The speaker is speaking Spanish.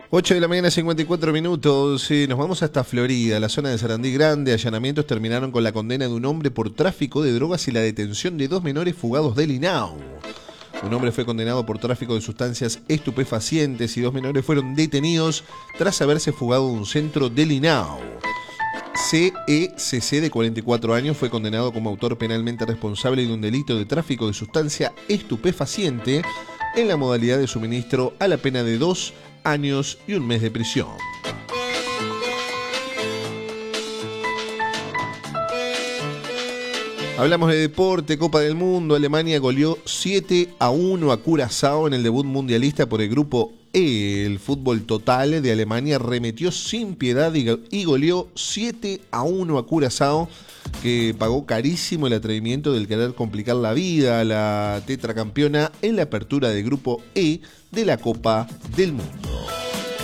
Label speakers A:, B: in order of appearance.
A: 8 de la mañana, 54 minutos. Sí, nos vamos hasta Florida, la zona de Sarandí Grande. Allanamientos terminaron con la condena de un hombre por tráfico de drogas y la detención de 2 menores fugados del INAU. Un hombre fue condenado por tráfico de sustancias estupefacientes y 2 menores fueron detenidos tras haberse fugado de un centro del INAU. CECC, de 44 años, fue condenado como autor penalmente responsable de un delito de tráfico de sustancia estupefaciente en la modalidad de suministro a la pena de 2 años y 1 mes de prisión. Hablamos de deporte, Copa del Mundo. Alemania goleó 7-1 a Curazao en el debut mundialista por el grupo E. El fútbol total de Alemania remetió sin piedad y goleó 7-1 a Curazao, que pagó carísimo el atrevimiento del querer complicar la vida a la tetracampeona en la apertura del grupo E de la Copa del Mundo.